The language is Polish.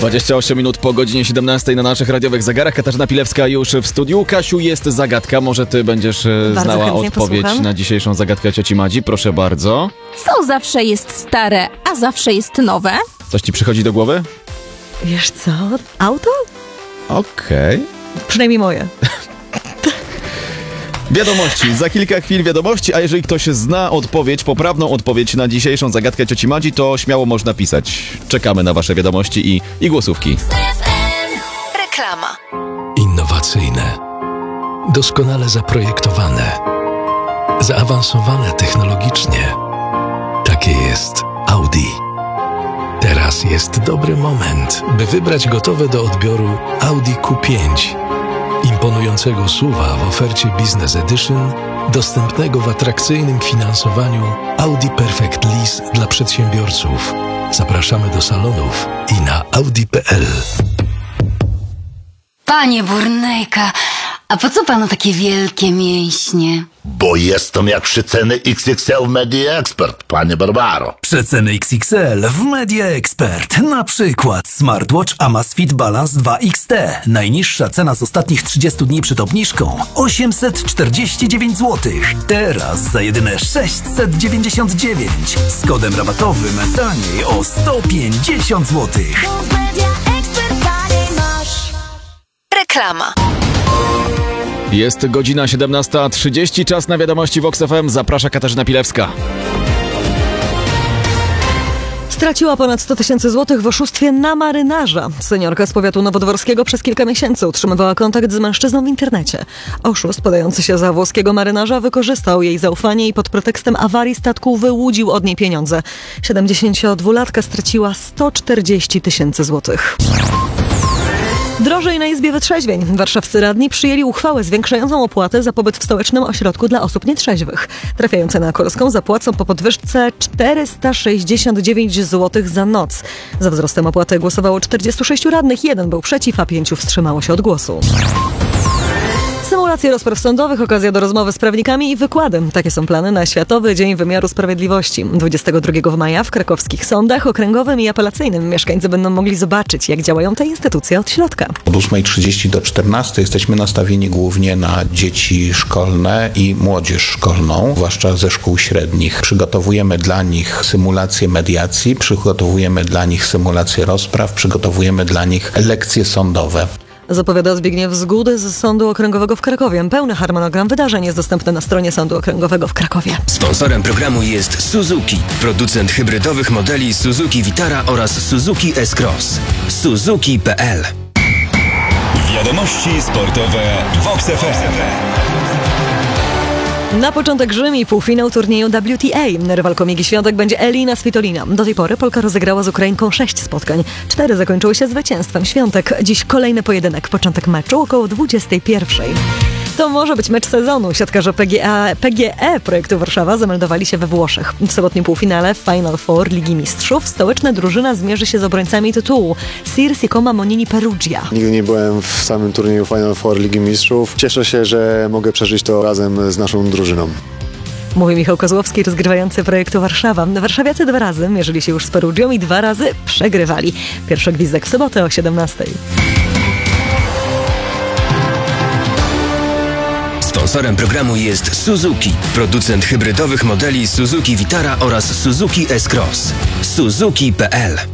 28 minut po godzinie 17 na naszych radiowych zegarach. Katarzyna Pilewska już w studiu. Kasiu, jest zagadka. Może ty będziesz znała odpowiedź na dzisiejszą zagadkę cioci Madzi. Proszę bardzo. Co zawsze jest stare, a zawsze jest nowe? Coś ci przychodzi do głowy? Wiesz co? Auto? Okej. Przynajmniej moje. Wiadomości. Za kilka chwil wiadomości, a jeżeli ktoś zna odpowiedź, poprawną odpowiedź na dzisiejszą zagadkę cioci Madzi, to śmiało można pisać. Czekamy na wasze wiadomości i głosówki. Reklama. Innowacyjne, doskonale zaprojektowane, zaawansowane technologicznie. Takie jest Audi. Teraz jest dobry moment, by wybrać gotowe do odbioru Audi Q5. Imponującego SUV-a w ofercie Business Edition, dostępnego w atrakcyjnym finansowaniu Audi Perfect Lease dla przedsiębiorców. Zapraszamy do salonów i na audi.pl. Panie Burnejka, a po co panu takie wielkie mięśnie? Bo jestem jak przeceny XXL w Media Expert, panie Barbaro. Przeceny XXL w Media Expert. Na przykład smartwatch Amazfit Balance 2 XT. Najniższa cena z ostatnich 30 dni przed obniżką 849 zł. Teraz za jedyne 699. Z kodem rabatowym taniej o 150 zł. Reklama. Jest godzina 17:30, czas na wiadomości Vox FM. Zaprasza Katarzyna Pilewska. Straciła ponad 100 000 złotych w oszustwie na marynarza. Seniorka z powiatu nowodworskiego przez kilka miesięcy utrzymywała kontakt z mężczyzną w internecie. Oszust podający się za włoskiego marynarza wykorzystał jej zaufanie i pod pretekstem awarii statku wyłudził od niej pieniądze. 72-latka straciła 140 000 złotych. Drożej na Izbie Wytrzeźwień. Warszawscy radni przyjęli uchwałę zwiększającą opłatę za pobyt w stołecznym ośrodku dla osób nietrzeźwych. Trafiające na Korską zapłacą po podwyżce 469 zł za noc. Za wzrostem opłaty głosowało 46 radnych, 1 był przeciw, a 5 wstrzymało się od głosu. Symulacje rozpraw sądowych, okazja do rozmowy z prawnikami i wykłady. Takie są plany na Światowy Dzień Wymiaru Sprawiedliwości. 22 maja w krakowskich sądach okręgowym i apelacyjnym mieszkańcy będą mogli zobaczyć, jak działają te instytucje od środka. Od 8:30 do 14:00 jesteśmy nastawieni głównie na dzieci szkolne i młodzież szkolną, zwłaszcza ze szkół średnich. Przygotowujemy dla nich symulacje mediacji, przygotowujemy dla nich symulacje rozpraw, przygotowujemy dla nich lekcje sądowe. Zapowiada Zbigniew Zgudy z Sądu Okręgowego w Krakowie. Pełny harmonogram wydarzeń jest dostępny na stronie Sądu Okręgowego w Krakowie. Sponsorem programu jest Suzuki, producent hybrydowych modeli Suzuki Vitara oraz Suzuki S-Cross. Suzuki.pl. Wiadomości sportowe Vox FM. Na początek Rzym i półfinał turnieju WTA. Rywalką Igi Świątek będzie Elina Svitolina. Do tej pory Polka rozegrała z Ukrainką 6 spotkań. 4 zakończyły się zwycięstwem Świątek. Dziś kolejny pojedynek. Początek meczu około 21:00. To może być mecz sezonu. Siatkarze PGE projektu Warszawa zameldowali się we Włoszech. W sobotnim półfinale w Final Four Ligi Mistrzów stołeczna drużyna zmierzy się z obrońcami tytułu Sirsi Coma Monini Perugia. Nigdy nie byłem w samym turnieju Final Four Ligi Mistrzów. Cieszę się, że mogę przeżyć to razem z naszą drużyną. Mówi Michał Kozłowski, rozgrywający projektu Warszawa. Warszawiacy 2 razy mierzyli się już z Perugią i 2 razy przegrywali. Pierwszy gwizdek w sobotę o 17:00. Sponsorem programu jest Suzuki, producent hybrydowych modeli Suzuki Vitara oraz Suzuki S-Cross. Suzuki.pl.